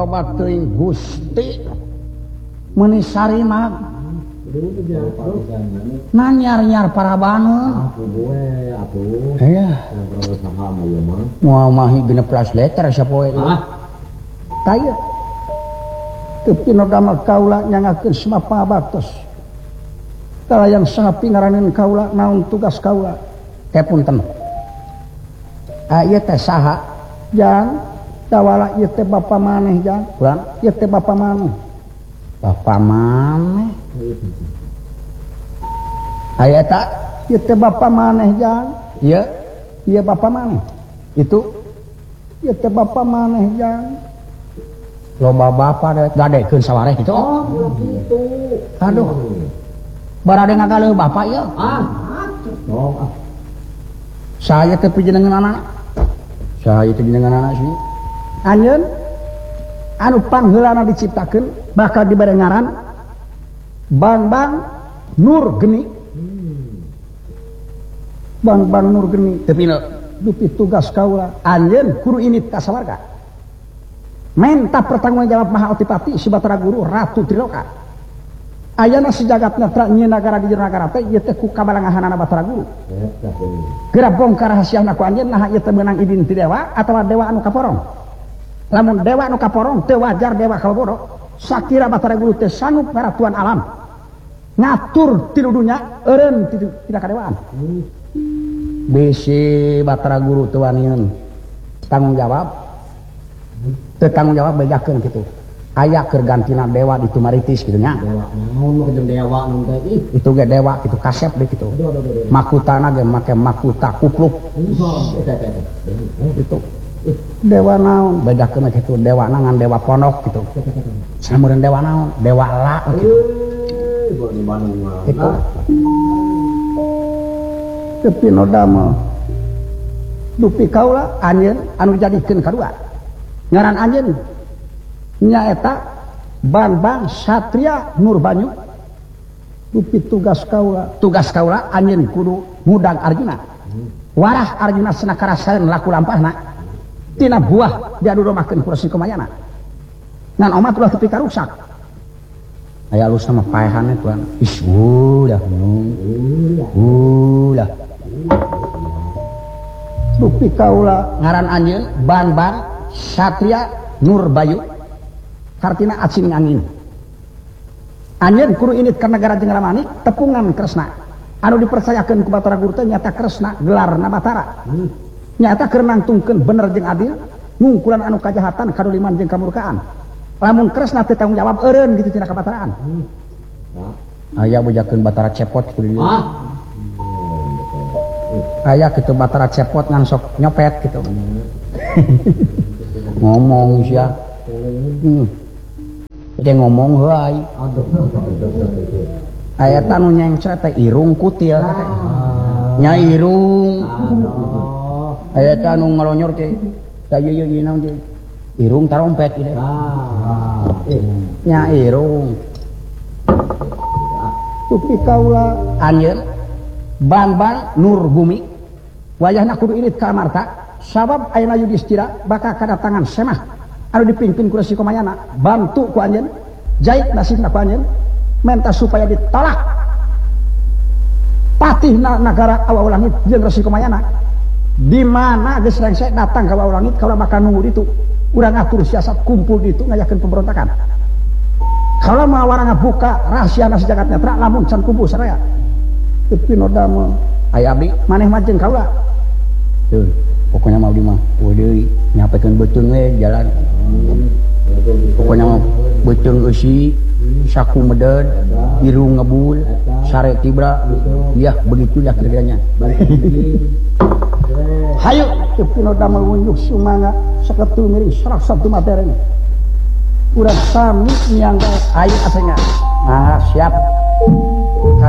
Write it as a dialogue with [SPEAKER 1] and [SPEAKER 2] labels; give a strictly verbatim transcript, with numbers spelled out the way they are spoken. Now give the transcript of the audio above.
[SPEAKER 1] tobat teuing Gusti meuni sarima nanyar-nyar para baneun iya moal mahi genep belas liter sapoe taya teu pinodama kaula nyangakeun semua pangabatos kalayang saha pingaraneun kaula naon tugas kaula teh punten aya teh saha jang tawala ieu teh bapa maneh jang urang ieu teh bapa maneh bapa maneh aya tak ieu teh bapa maneh jang ieu ieu bapa maneh itu ieu teh bapa maneh jang loba bapa gadekeun sawareh kitu oh kitu aduh barade ngagaleun bapa ieu ah oh saya teh panjenengan saya teh panjenengan sih anjeun anu pangheulana diciptakeun bakal dibere ngaran Bang-bang Nur Geni Bang-bang Nur Geni teu pina dupi tugas kaula anjeun kudu init ka sawarga menta pertanggungjawab maha otipati si Batara Guru Ratu Triloka ayana sejagatna tra nyi nagara di jero nagara teh ieu teh ku kabalangahanana Batara Guru geura bongkar rahasiana ku anjeun nah ieu teh meunang idin ti dewa atawa dewa anu kaporong lamun dewa anu kaporong teu wajar dewa kabodo sakira Batara Guru teh sanggup ngaratuan alam ngatur tilu dunya eureun tidak kadewaan bisi Batara Guru teu waniun tanggung jawab teu tanggung jawab bejakeun kitu aya keur gantina dewa di Tumaritis kitu nya dewa naon jeung dewa nun teh itu ge dewa kitu kasep deh kitu makutana ge make makuta kupluk itu dewa naon bedakeun kitu dewa ngan dewa pondok kitu samureun dewa naon dewa la kitu itu tapi nodama dupi kaula anjeun anu dijadikeun kadua ngaran anjeun nyaeta Bang-bang Satria Nur Banyu dupi tugas kaula tugas kaula anjeun kudu ngudang Arjuna warah Arjuna cenah karasaeun laku lampahna tina buah diadudomakeun ku Resi Kumayana ngan omat ulah tepi karusak aya alus sama paehanna tuan is ulah ulah dupi kaula ngaran anjeun Bang-bang Satria Nur Bayu kartina acing angin anjeun kudu init ka nagara Jenggara Manik tepungan Kresna anu dipercayakeun ku Batara Guru teh nyata Kresna gelarna Batara nyata keur nangtungkeun bener jeung adil ngungkulan anu kajahatan kaduliman jeung kamurkaan lamun Kresna teu tanggung jawab eureun gitu tina kabataraan aya bojakeun Batara cepot kitu dieu aya kitu Batara cepot ngan sok nyopet kitu ngomong sia hmm. Dia ngomong heuy aya tanu nyengcret teh irung kutil teh nya irung aya tanu ngalonyor teh da ieu ieu naon teh irung tarompet ieu nya irung tupi kaula anjeun Bang-bang Nur Bumi wayahna kudu irit ka Amarta sabab ayeuna Yudhistira bakal kadatangan semah anu dipimpin ku Resi Kumayana bantu ku anjeun jait nasibna ku anjeun menta supaya ditolak patihna nagara awal langit jeung Resi Kumayana di mana geus rengse datang ka awal langit kaula bakal nunggu ditu urang atur siasat kumpul ditu ngayakeun pemberontakan kaula mah warang buka rahasiana sajagat netra lamun can kumpul saraya tapi nodama aya abdi maneh mah jeung kaula teuh pokoknya mau di mah deui nyapekeun beuteung we jalan pokoknya mah beuteung eusi saku meded irung ngebul sare tibra ya begitu ya kerjanya hayu tepuna damel wunjuk sumanga saketu miri sarak sabtu materi urang sami nyangga ayu asenya nah siap